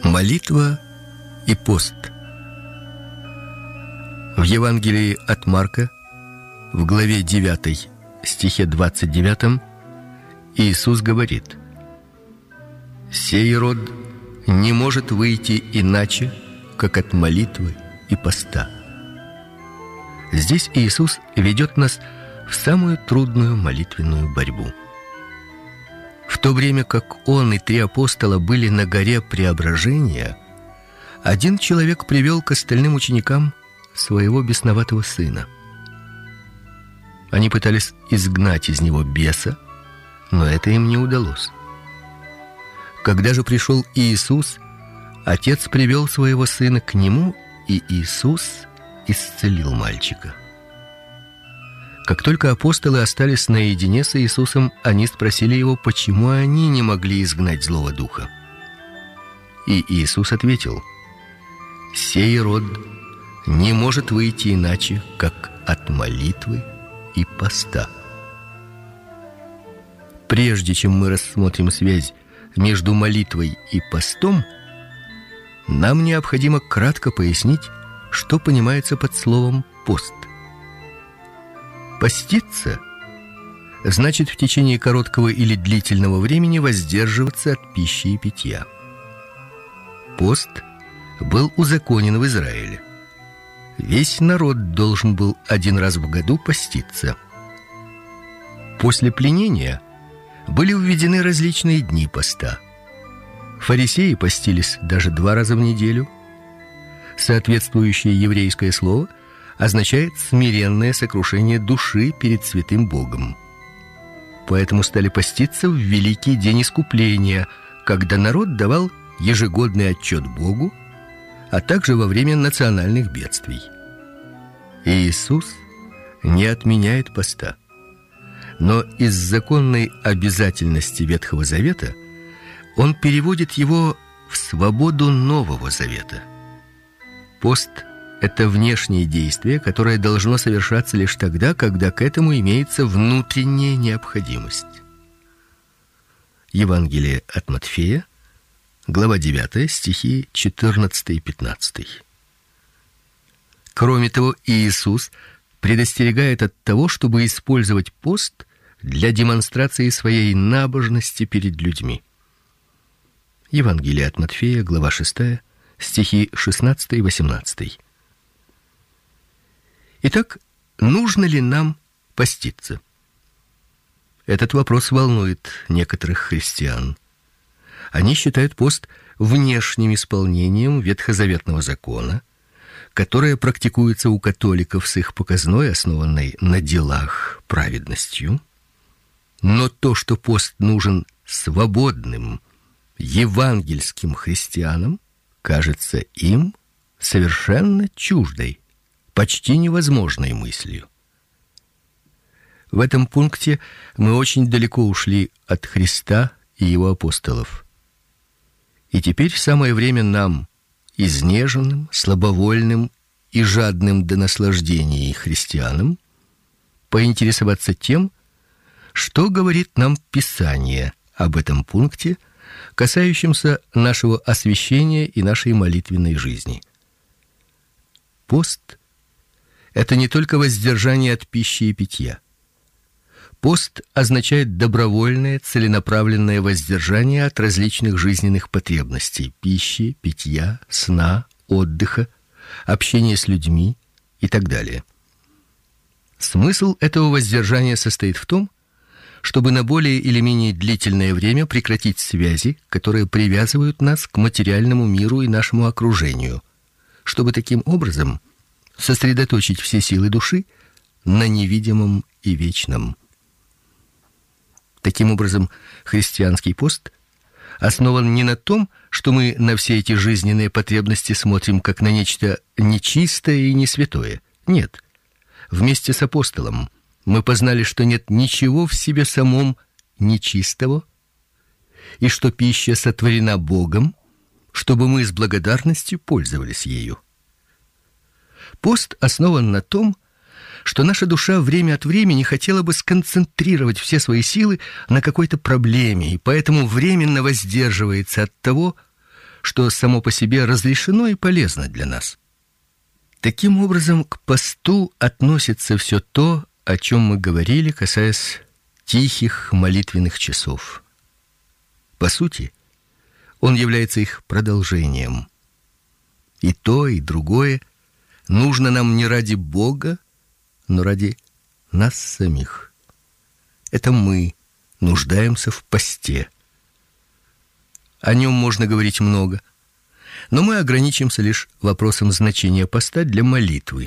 Молитва и пост. В Евангелии от Марка, в главе 9, стихе 29, Иисус говорит: «Сей род не может выйти иначе, как от молитвы и поста». Здесь Иисус ведет нас в самую трудную молитвенную борьбу. В то время как Он и 3 апостола были на горе Преображения, один человек привел к остальным ученикам своего бесноватого сына. Они пытались изгнать из него беса, но это им не удалось. Когда же пришел Иисус, отец привел своего сына к нему, и Иисус исцелил мальчика. Как только апостолы остались наедине с Иисусом, они спросили его, почему они не могли изгнать злого духа. И Иисус ответил: «Сей род не может выйти иначе, как от молитвы и поста». Прежде чем мы рассмотрим связь между молитвой и постом, нам необходимо кратко пояснить, что понимается под словом «пост». Поститься значит в течение короткого или длительного времени воздерживаться от пищи и питья. Пост был узаконен в Израиле. Весь народ должен был один раз в году поститься. После пленения были введены различные дни поста. Фарисеи постились даже 2 раза в неделю. Соответствующее еврейское слово означает смиренное сокрушение души перед святым Богом. Поэтому стали поститься в великий день искупления, когда народ давал ежегодный отчет Богу, а также во время национальных бедствий. Иисус не отменяет поста, но из законной обязательности Ветхого Завета Он переводит его в свободу Нового Завета. Пост – это внешнее действие, которое должно совершаться лишь тогда, когда к этому имеется внутренняя необходимость. Евангелие от Матфея, глава 9, стихи 14 и 15. Кроме того, Иисус предостерегает от того, чтобы использовать пост для демонстрации своей набожности перед людьми. Евангелие от Матфея, глава 6, стихи 16 и 18. Итак, нужно ли нам поститься? Этот вопрос волнует некоторых христиан. Они считают пост внешним исполнением ветхозаветного закона, которое практикуется у католиков с их показной, основанной на делах, праведностью. Но то, что пост нужен свободным, евангельским христианам, кажется им совершенно чуждой, почти невозможной мыслью. В этом пункте мы очень далеко ушли от Христа и Его апостолов. И теперь самое время нам, изнеженным, слабовольным и жадным до наслаждений христианам, поинтересоваться тем, что говорит нам Писание об этом пункте, касающемся нашего освящения и нашей молитвенной жизни. Пост – это не только воздержание от пищи и питья. Пост означает добровольное, целенаправленное воздержание от различных жизненных потребностей: пищи, питья, сна, отдыха, общения с людьми и так далее. Смысл этого воздержания состоит в том, чтобы на более или менее длительное время прекратить связи, которые привязывают нас к материальному миру и нашему окружению, чтобы таким образом сосредоточить все силы души на невидимом и вечном. Таким образом, христианский пост основан не на том, что мы на все эти жизненные потребности смотрим как на нечто нечистое и несвятое. Нет. Вместе с апостолом мы познали, что нет ничего в себе самом нечистого, и что пища сотворена Богом, чтобы мы с благодарностью пользовались ею. Пост основан на том, что наша душа время от времени хотела бы сконцентрировать все свои силы на какой-то проблеме, и поэтому временно воздерживается от того, что само по себе разрешено и полезно для нас. Таким образом, к посту относится все то, о чем мы говорили, касаясь тихих молитвенных часов. По сути, он является их продолжением. И то, и другое нужно нам не ради Бога, но ради нас самих. Это мы нуждаемся в посте. О нем можно говорить много, но мы ограничимся лишь вопросом значения поста для молитвы.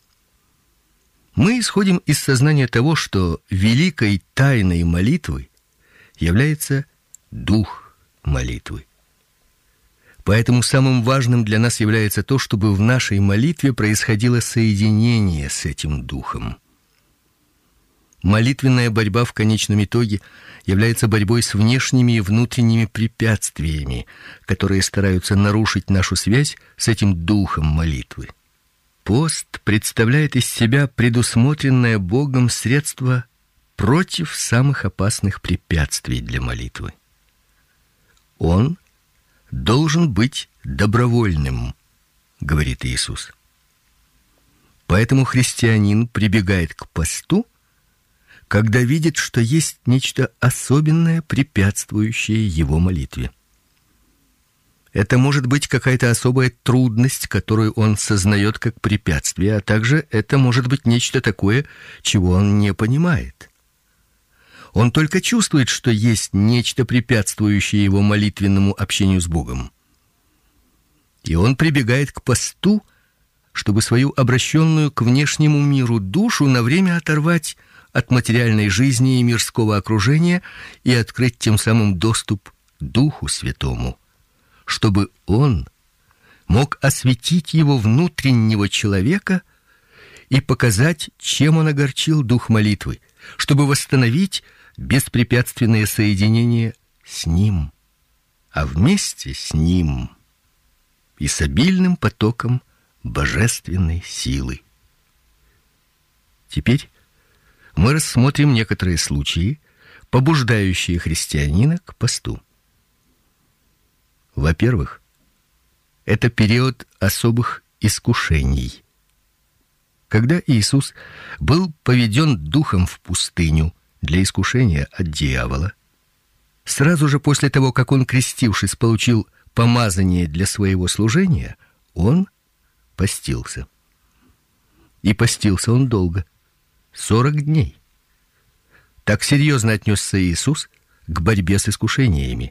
Мы исходим из сознания того, что великой тайной молитвы является дух молитвы. Поэтому самым важным для нас является то, чтобы в нашей молитве происходило соединение с этим духом. Молитвенная борьба в конечном итоге является борьбой с внешними и внутренними препятствиями, которые стараются нарушить нашу связь с этим духом молитвы. Пост представляет из себя предусмотренное Богом средство против самых опасных препятствий для молитвы. Он должен быть добровольным, говорит Иисус. Поэтому христианин прибегает к посту, когда видит, что есть нечто особенное, препятствующее его молитве. Это может быть какая-то особая трудность, которую он сознает как препятствие, а также это может быть нечто такое, чего он не понимает. Он только чувствует, что есть нечто, препятствующее его молитвенному общению с Богом. И он прибегает к посту, чтобы свою обращенную к внешнему миру душу на время оторвать от материальной жизни и мирского окружения и открыть тем самым доступ к Духу Святому, чтобы он мог осветить его внутреннего человека и показать, чем он огорчил дух молитвы, чтобы восстановить беспрепятственное соединение с ним, а вместе с ним и с обильным потоком божественной силы. Теперь мы рассмотрим некоторые случаи, побуждающие христианина к посту. Во-первых, это период особых искушений. Когда Иисус был поведен духом в пустыню для искушения от дьявола, сразу же после того, как он, крестившись, получил помазание для своего служения, он постился. И постился он долго, 40 дней. Так серьезно отнесся Иисус к борьбе с искушениями.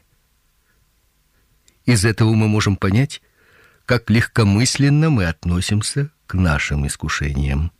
Из этого мы можем понять, как легкомысленно мы относимся к нашим искушениям.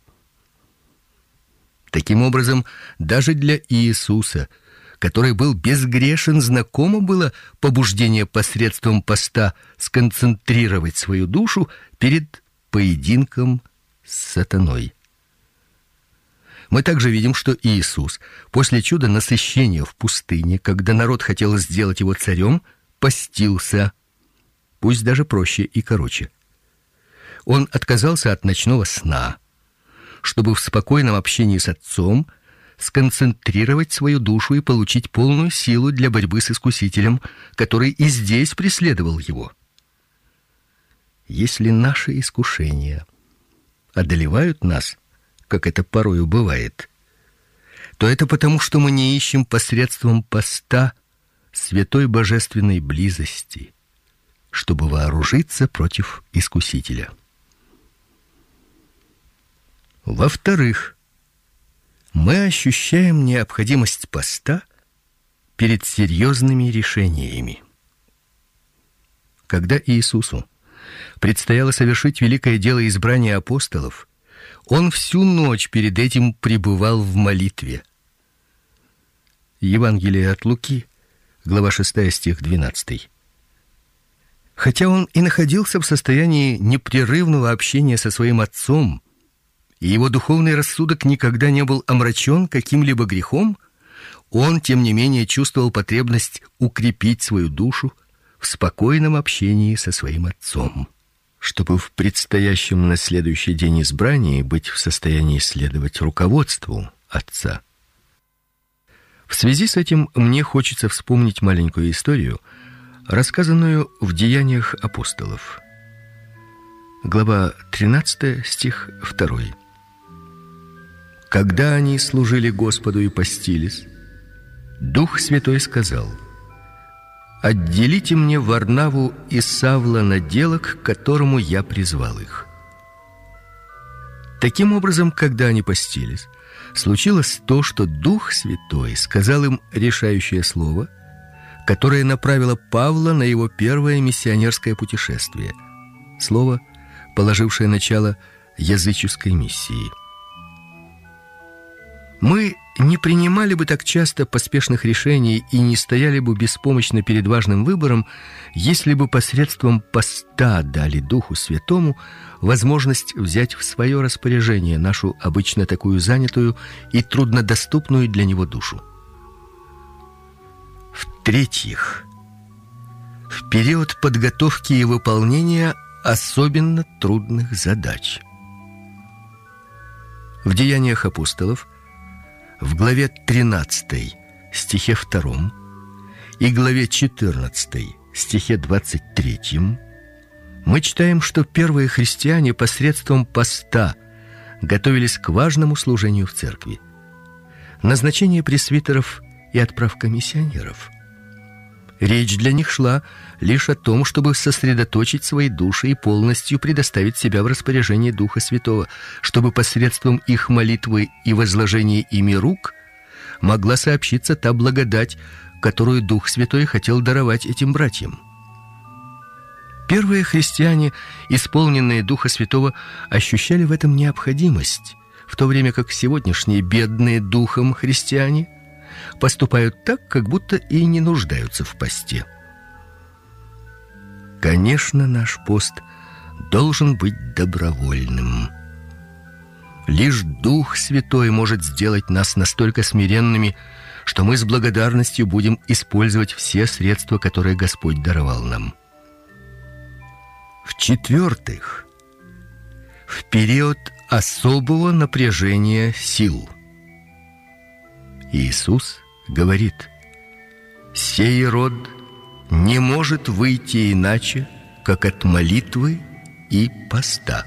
Таким образом, даже для Иисуса, который был безгрешен, знакомо было побуждение посредством поста сконцентрировать свою душу перед поединком с сатаной. Мы также видим, что Иисус после чуда насыщения в пустыне, когда народ хотел сделать его царем, постился, пусть даже проще и короче. Он отказался от ночного сна, чтобы в спокойном общении с Отцом сконцентрировать свою душу и получить полную силу для борьбы с искусителем, который и здесь преследовал его. Если наши искушения одолевают нас, как это порою бывает, то это потому, что мы не ищем посредством поста святой божественной близости, чтобы вооружиться против искусителя. Во-вторых, мы ощущаем необходимость поста перед серьезными решениями. Когда Иисусу предстояло совершить великое дело избрания апостолов, он всю ночь перед этим пребывал в молитве. Евангелие от Луки, глава 6, стих 12. Хотя он и находился в состоянии непрерывного общения со своим Отцом, и его духовный рассудок никогда не был омрачен каким-либо грехом, он, тем не менее, чувствовал потребность укрепить свою душу в спокойном общении со своим Отцом, чтобы в предстоящем на следующий день избрании быть в состоянии следовать руководству Отца. В связи с этим мне хочется вспомнить маленькую историю рассказанную в Деяниях апостолов. Глава 13, стих 2. Когда они служили Господу и постились, Дух Святой сказал: «Отделите мне Варнаву и Савла на дело, к которому я призвал их». Таким образом, когда они постились, случилось то, что Дух Святой сказал им решающее слово, которое направило Павла на его первое миссионерское путешествие. Слово, положившее начало языческой миссии. Мы не принимали бы так часто поспешных решений и не стояли бы беспомощно перед важным выбором, если бы посредством поста дали Духу Святому возможность взять в свое распоряжение нашу обычно такую занятую и труднодоступную для него душу. В-третьих, в период подготовки и выполнения особенно трудных задач. В Деяниях апостолов в главе 13, стихе 2 и главе 14, стихе 23 мы читаем, что первые христиане посредством поста готовились к важному служению в церкви: назначение пресвитеров и отправка миссионеров. Речь для них шла лишь о том, чтобы сосредоточить свои души и полностью предоставить себя в распоряжение Духа Святого, чтобы посредством их молитвы и возложения ими рук могла сообщиться та благодать, которую Дух Святой хотел даровать этим братьям. Первые христиане, исполненные Духа Святого, ощущали в этом необходимость, в то время как сегодняшние бедные духом христиане поступают так, как будто и не нуждаются в посте. Конечно, наш пост должен быть добровольным. Лишь Дух Святой может сделать нас настолько смиренными, что мы с благодарностью будем использовать все средства, которые Господь даровал нам. В-четвертых, в период особого напряжения сил. Иисус говорит: «Сей род не может выйти иначе, как от молитвы и поста».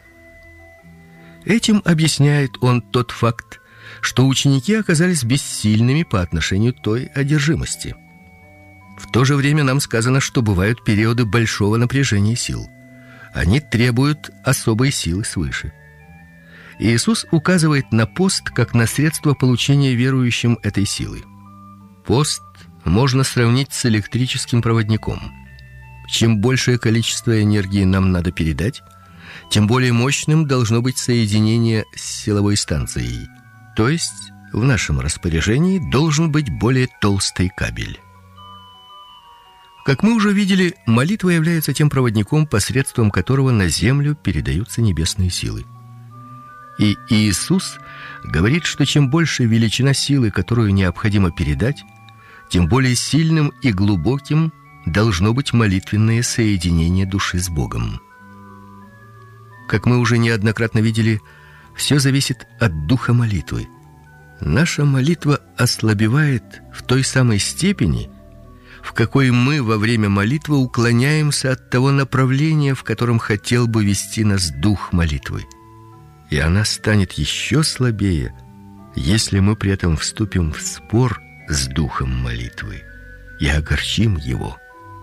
Этим объясняет он тот факт, что ученики оказались бессильными по отношению к той одержимости. В то же время нам сказано, что бывают периоды большого напряжения сил. Они требуют особой силы свыше. Иисус указывает на пост как на средство получения верующим этой силы. Пост можно сравнить с электрическим проводником. Чем большее количество энергии нам надо передать, тем более мощным должно быть соединение с силовой станцией. То есть в нашем распоряжении должен быть более толстый кабель. Как мы уже видели, молитва является тем проводником, посредством которого на землю передаются небесные силы. И Иисус говорит, что чем больше величина силы, которую необходимо передать, тем более сильным и глубоким должно быть молитвенное соединение души с Богом. Как мы уже неоднократно видели, все зависит от духа молитвы. Наша молитва ослабевает в той самой степени, в какой мы во время молитвы уклоняемся от того направления, в котором хотел бы вести нас дух молитвы. И она станет еще слабее, если мы при этом вступим в спор с духом молитвы и огорчим его.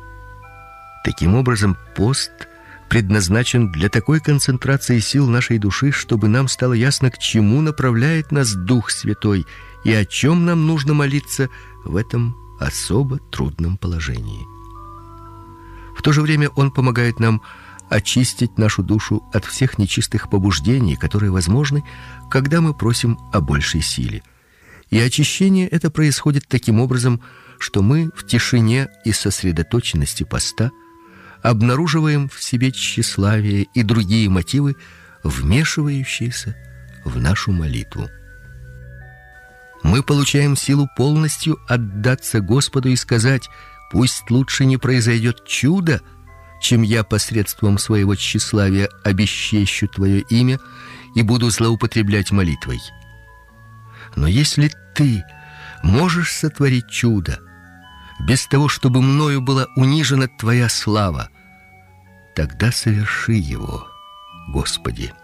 Таким образом, пост предназначен для такой концентрации сил нашей души, чтобы нам стало ясно, к чему направляет нас Дух Святой и о чем нам нужно молиться в этом особо трудном положении. В то же время он помогает нам очистить нашу душу от всех нечистых побуждений, которые возможны, когда мы просим о большей силе. И очищение это происходит таким образом, что мы в тишине и сосредоточенности поста обнаруживаем в себе тщеславие и другие мотивы, вмешивающиеся в нашу молитву. Мы получаем силу полностью отдаться Господу и сказать: «Пусть лучше не произойдет чудо, чем я посредством своего тщеславия обесчещу Твое имя и буду злоупотреблять молитвой». Но если ты можешь сотворить чудо, без того, чтобы мною была унижена Твоя слава, тогда соверши его, Господи.